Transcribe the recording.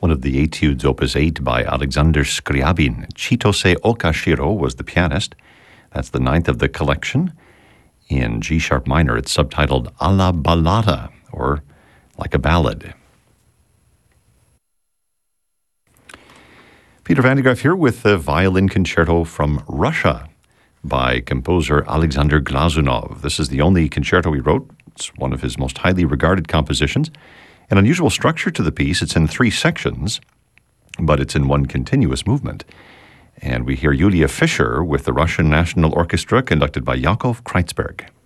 one of the Etudes Opus 8 by Alexander Scriabin. Chitose Okashiro was the pianist. That's the ninth of the collection. In G-sharp minor, it's subtitled Alla Ballata, or like a ballad. Peter van de Graaff here with the violin concerto from Russia by composer Alexander Glazunov. This is the only concerto he wrote. It's one of his most highly regarded compositions. An unusual structure to the piece. It's in 3 sections, but it's in one continuous movement. And we hear Yulia Fischer with the Russian National Orchestra, conducted by Yakov Kreitzberg.